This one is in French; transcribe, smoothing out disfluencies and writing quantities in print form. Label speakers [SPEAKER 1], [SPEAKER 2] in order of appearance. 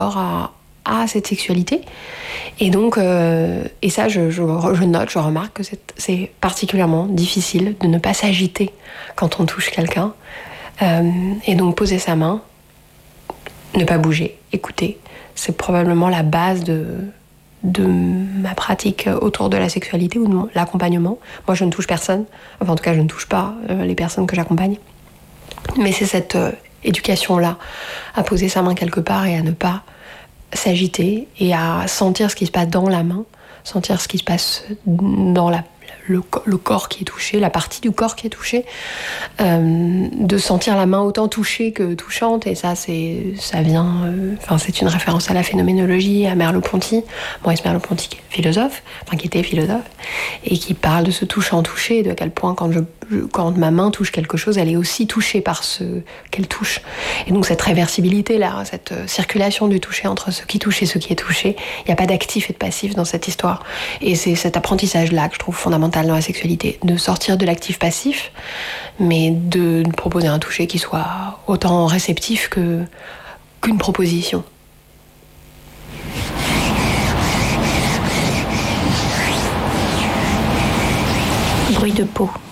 [SPEAKER 1] à cette sexualité. Et donc, et ça, je note, je remarque que c'est particulièrement difficile de ne pas s'agiter quand on touche quelqu'un. Et donc, poser sa main, ne pas bouger, écouter, c'est probablement la base de ma pratique autour de la sexualité ou de l'accompagnement. Moi, je ne touche personne. Enfin, en tout cas, je ne touche pas les personnes que j'accompagne. Mais c'est cette éducation-là, à poser sa main quelque part et à ne pas s'agiter et à sentir ce qui se passe dans la main, sentir ce qui se passe dans le corps qui est touché, la partie du corps qui est touchée, de sentir la main autant touchée que touchante. Et ça vient, c'est une référence à la phénoménologie, à Merleau-Ponty, Maurice Merleau-Ponty, philosophe, qui était philosophe, et qui parle de ce touchant-touché, de quel point quand ma main touche quelque chose, elle est aussi touchée par ce qu'elle touche. Et donc cette réversibilité-là, cette circulation du toucher entre ce qui touche et ce qui est touché, il n'y a pas d'actif et de passif dans cette histoire. Et c'est cet apprentissage-là que je trouve fondamental dans la sexualité, de sortir de l'actif-passif, mais de proposer un toucher qui soit autant réceptif qu'une proposition.
[SPEAKER 2] Bruit de peau.